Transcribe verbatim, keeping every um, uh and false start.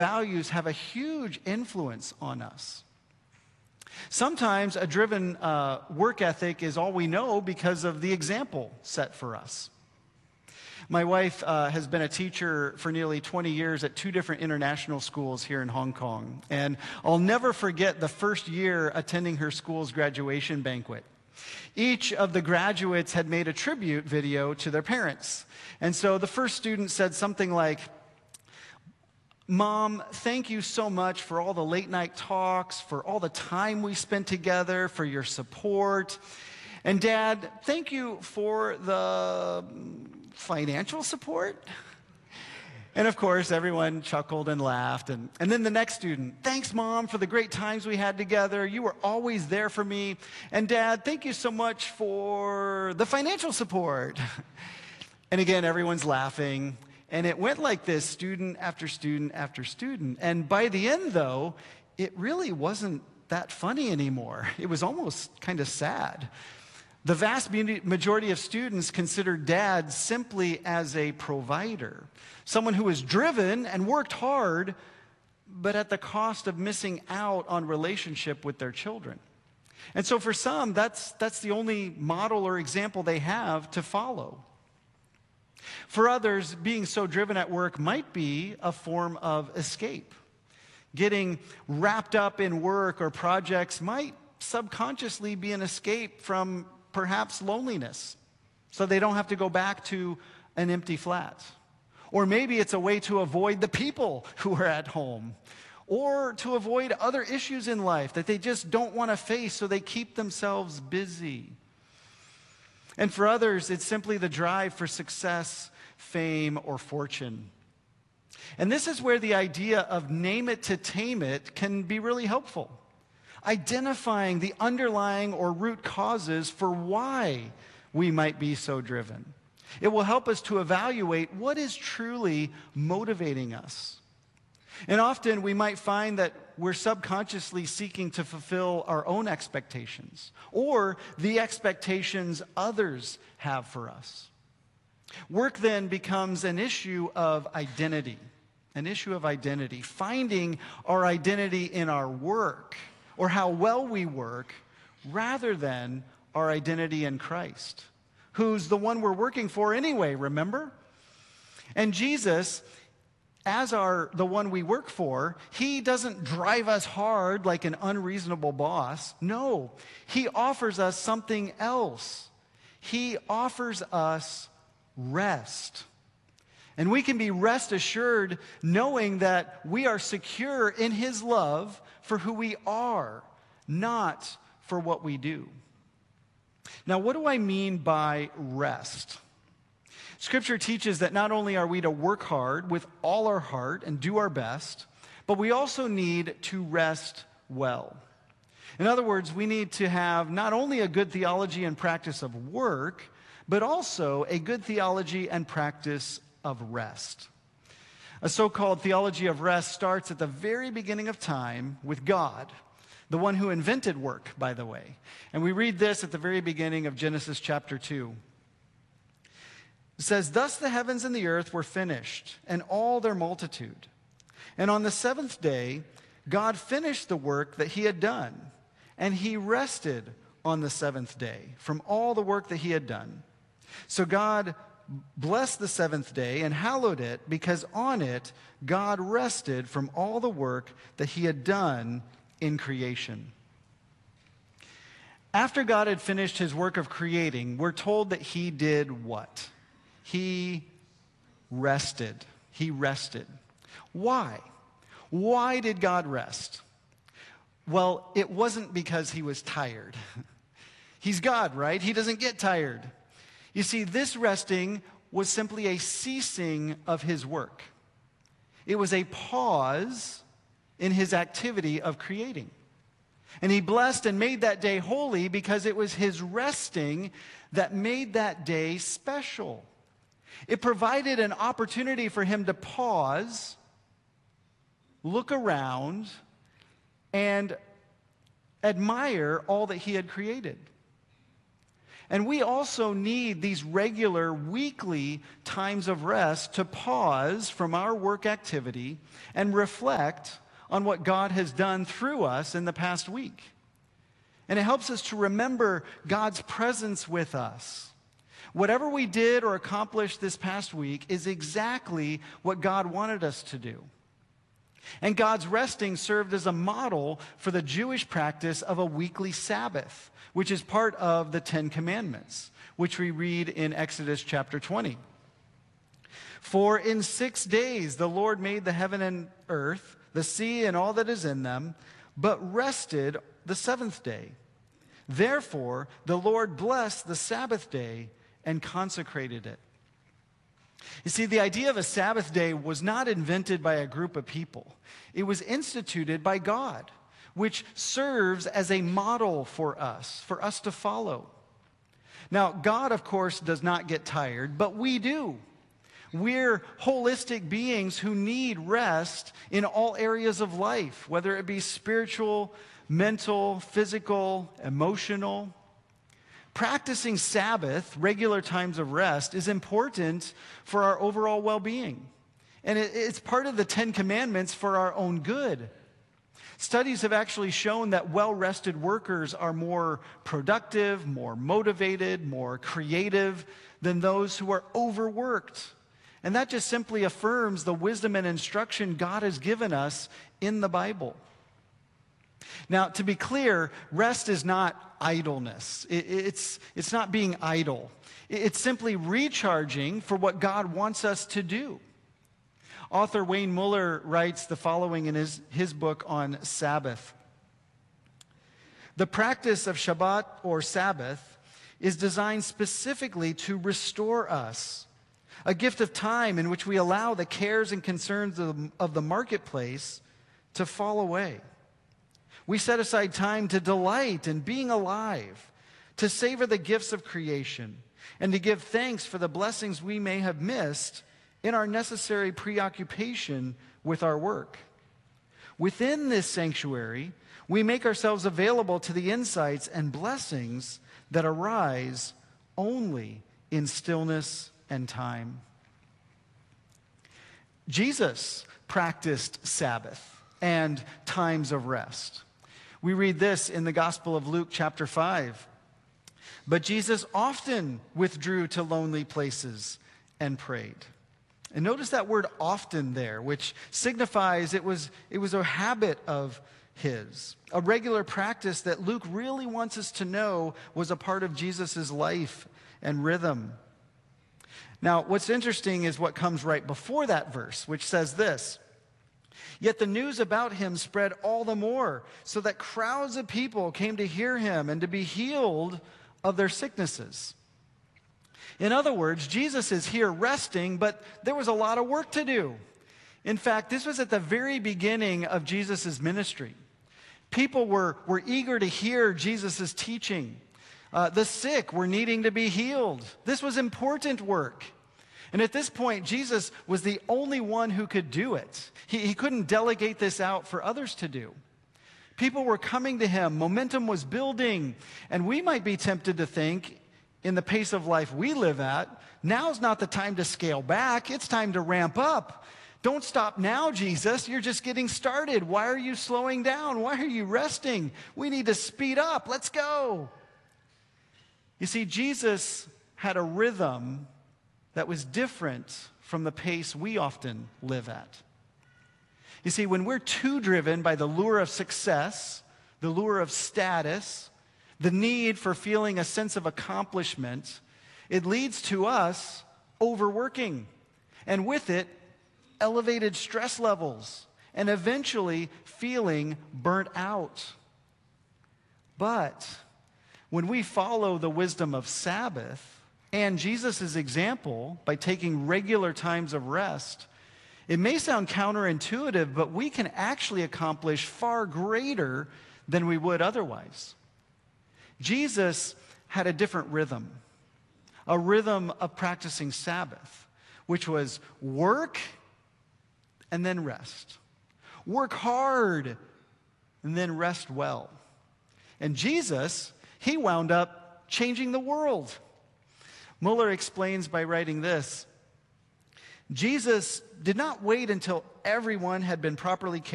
values have a huge influence on us. Sometimes a driven uh, work ethic is all we know because of the example set for us. My wife uh, has been a teacher for nearly twenty years at two different international schools here in Hong Kong. And I'll never forget the first year attending her school's graduation banquet. Each of the graduates had made a tribute video to their parents. And so the first student said something like, "Mom, thank you so much for all the late night talks, for all the time we spent together, for your support. And Dad, thank you for the financial support." And of course, everyone chuckled and laughed. And, and then the next student, "Thanks, Mom, for the great times we had together. You were always there for me. And Dad, thank you so much for the financial support." And again, everyone's laughing. And it went like this, student after student after student. And by the end, though, it really wasn't that funny anymore. It was almost kind of sad. The vast majority of students considered Dad simply as a provider, someone who was driven and worked hard, but at the cost of missing out on relationship with their children. And so for some, that's, that's the only model or example they have to follow. For others, being so driven at work might be a form of escape. Getting wrapped up in work or projects might subconsciously be an escape from perhaps loneliness, so they don't have to go back to an empty flat. Or maybe it's a way to avoid the people who are at home, or to avoid other issues in life that they just don't want to face, so they keep themselves busy. And for others, it's simply the drive for success, fame, or fortune. And this is where the idea of name it to tame it can be really helpful. Identifying the underlying or root causes for why we might be so driven. It will help us to evaluate what is truly motivating us. And often we might find that we're subconsciously seeking to fulfill our own expectations or the expectations others have for us. Work then becomes an issue of identity, an issue of identity, finding our identity in our work or how well we work rather than our identity in Christ, who's the one we're working for anyway, remember? And Jesus, as our the one we work for, he doesn't drive us hard like an unreasonable boss. No, he offers us something else. He offers us rest. And we can be rest assured knowing that we are secure in his love for who we are, not for what we do. Now, what do I mean by rest? Scripture teaches that not only are we to work hard with all our heart and do our best, but we also need to rest well. In other words, we need to have not only a good theology and practice of work, but also a good theology and practice of rest. A so-called theology of rest starts at the very beginning of time with God, the one who invented work, by the way. And we read this at the very beginning of Genesis chapter two. It says, "Thus the heavens and the earth were finished, and all their multitude. And on the seventh day, God finished the work that he had done, and he rested on the seventh day from all the work that he had done. So God blessed the seventh day and hallowed it, because on it God rested from all the work that he had done in creation." After God had finished his work of creating, we're told that he did what? He rested. He rested. Why? Why did God rest? Well, it wasn't because he was tired. He's God, right? He doesn't get tired. You see, this resting was simply a ceasing of his work. It was a pause in his activity of creating. And he blessed and made that day holy because it was his resting that made that day special. It provided an opportunity for him to pause, look around, and admire all that he had created. And we also need these regular weekly times of rest to pause from our work activity and reflect on what God has done through us in the past week. And it helps us to remember God's presence with us. Whatever we did or accomplished this past week is exactly what God wanted us to do. And God's resting served as a model for the Jewish practice of a weekly Sabbath, which is part of the Ten Commandments, which we read in Exodus chapter twenty. For in six days the Lord made the heaven and earth, the sea and all that is in them, but rested the seventh day. Therefore the Lord blessed the Sabbath day and consecrated it. You see, the idea of a Sabbath day was not invented by a group of people. It was instituted by God, which serves as a model for us, for us to follow. Now, God, of course, does not get tired, but we do. We're holistic beings who need rest in all areas of life, whether it be spiritual, mental, physical, emotional. Practicing Sabbath, regular times of rest, is important for our overall well-being. And it, it's part of the Ten Commandments for our own good. Studies have actually shown that well-rested workers are more productive, more motivated, more creative than those who are overworked. And that just simply affirms the wisdom and instruction God has given us in the Bible. Now, to be clear, rest is not idleness. It, it's, it's not being idle. It's simply recharging for what God wants us to do. Author Wayne Muller writes the following in his, his book on Sabbath. The practice of Shabbat or Sabbath is designed specifically to restore us, a gift of time in which we allow the cares and concerns of, of the marketplace to fall away. We set aside time to delight in being alive, to savor the gifts of creation, and to give thanks for the blessings we may have missed in our necessary preoccupation with our work. Within this sanctuary, we make ourselves available to the insights and blessings that arise only in stillness and time. Jesus practiced Sabbath and times of rest. We read this in the Gospel of Luke chapter five. But Jesus often withdrew to lonely places and prayed. And notice that word often there, which signifies it was, it was a habit of his, a regular practice that Luke really wants us to know was a part of Jesus' life and rhythm. Now, what's interesting is what comes right before that verse, which says this: Yet the news about him spread all the more, so that crowds of people came to hear him and to be healed of their sicknesses. In other words, Jesus is here resting, but there was a lot of work to do. In fact, this was at the very beginning of Jesus' ministry. People were, were eager to hear Jesus' teaching. Uh, the sick were needing to be healed. This was important work. And at this point, Jesus was the only one who could do it. He, he couldn't delegate this out for others to do. People were coming to him. Momentum was building. And we might be tempted to think, in the pace of life we live at, now's not the time to scale back. It's time to ramp up. Don't stop now, Jesus. You're just getting started. Why are you slowing down? Why are you resting? We need to speed up. Let's go. You see, Jesus had a rhythm that was different from the pace we often live at. You see, when we're too driven by the lure of success, the lure of status, the need for feeling a sense of accomplishment, it leads to us overworking, and with it, elevated stress levels, and eventually feeling burnt out. But when we follow the wisdom of Sabbath and Jesus' example by taking regular times of rest, it may sound counterintuitive, but we can actually accomplish far greater than we would otherwise. Jesus had a different rhythm, a rhythm of practicing Sabbath, which was work and then rest. Work hard and then rest well. And Jesus, he wound up changing the world. Muller explains by writing this: Jesus did not wait until everyone had been properly cared